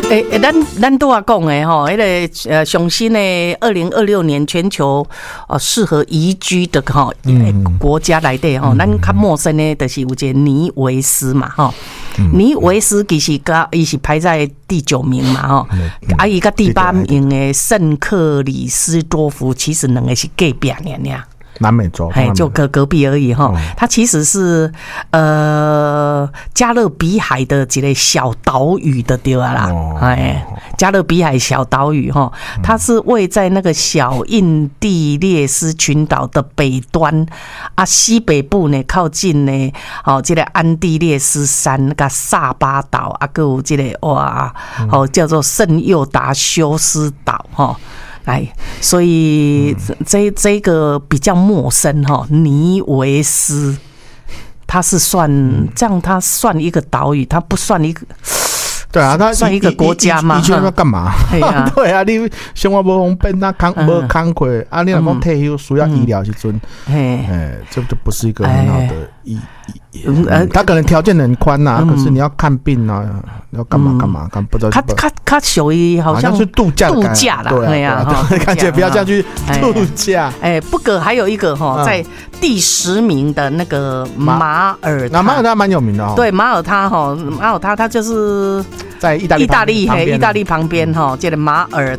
咱都要讲的吼，那个上新的2026年全球适合宜居的哈国家来的哈，咱较陌生的就是有一个尼维斯嘛哈，尼维斯其实伊是排在第9名嘛哈，伊甲第8名的圣克里斯多福其实两个是隔壁尔。 南美洲， 就隔壁而已哈。它其实是加勒比海的一个小岛屿的对啦，加勒比海小岛屿哈，它是位在那个小印第列斯群岛的北端啊，西北部呢靠近呢这个安第列斯山那个萨巴岛啊，还有这个叫做圣佑达修斯岛哈。来，所以这个比较陌生哈，尼维斯，它是算这样，它算一个岛屿，它不算一个。对啊，它算一个国家嘛？ 你去那干嘛？对啊，你生活不方便，那无慷慨啊，你若讲退休需要医疗时阵，这就不是一个很好的意义。他可能条件很宽呐，可是你要看病啊，要干嘛，不知道。 他属于好像是度假啦，对呀， 感觉不要这样去度假。 不过还有一个在第10名的那个马耳他， 马耳他蛮有名的哦。 对，马耳他他就是在意大利旁边哈，这个马耳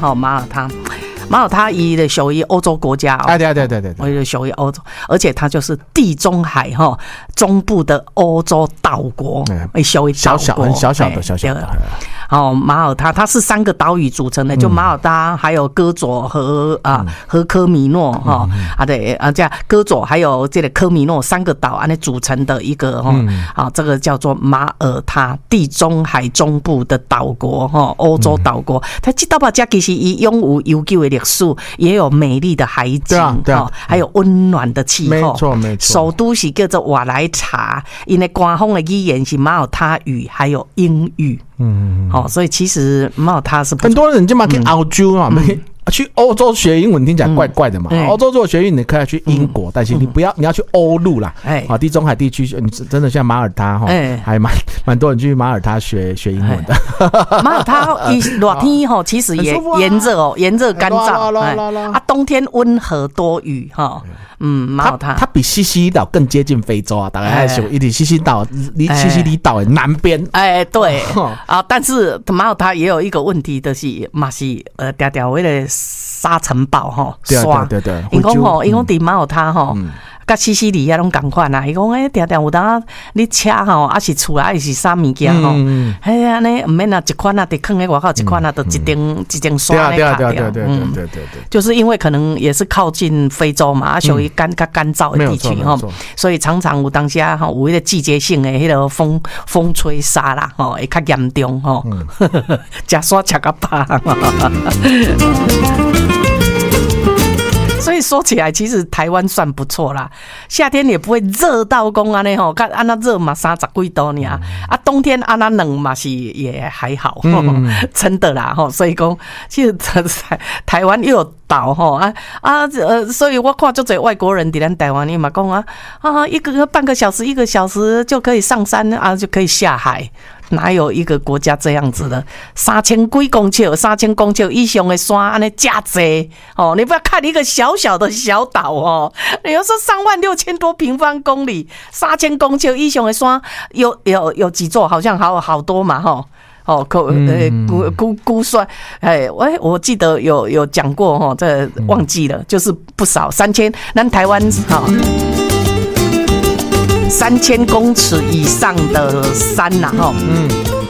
他伊的属于欧洲国家哦，对，属于欧洲，而且它就是地中海哈中部的欧洲岛国，属于小小的。 马耳他它是3个岛屿组成的，就马耳他还有戈佐和科米诺哈对这样戈佐还有这个科米诺3个岛安尼组成的一个这个叫做马耳他地中海中部的岛国欧洲岛国，它这岛吧其实伊拥有悠久的历史，也有美丽的海景还有温暖的气候，没错。首都是叫做瓦莱查，因为官方的语言是马耳他语还有英语。所以其实马耳他是很多人就嘛去澳洲啊，去欧洲学英文听起来怪怪的嘛。欧洲如果学英文，你可以去英国，但是你要去欧陆啦。地中海地区，你真的像马耳他还蛮多人去马耳他学英文的。 马耳他热天其实也炎热干燥，冬天温和多雨马耳他它比西西里岛更接近非洲啊，大概是一点西西里岛的南边。 对但是马耳他也有一个问题，就是嘛是条条为了沙尘暴刷，对，因讲伫马耳他甲西西里拢同款啊！伊讲常常有当你车还是厝内是啥物件安尼唔免一款得放喺外口，一款得一定刷咧卡掉。对，就是因为可能也是靠近非洲嘛，属于较干燥的地区所以常常有当下有迄个季节性的迄个风吹沙啦会较严重食刷吃到饱。所以说起来，其实台湾算不错啦，夏天也不会热到讲安尼看安那热嘛30几度呢冬天安那冷嘛是也还好真的啦所以讲其实台湾又有岛所以我看就多外国人在咱台湾里嘛讲半个小时1个小时就可以上山就可以下海。哪有一个国家这样子的？3000几公尺以上的山，安尼这多你不要看一个小小的小岛你要说36000多平方公里，3000公尺以上的山有几座？好像好多嘛估算我记得有讲过这忘记了，就是不少3000，咱台湾3000公尺以上的山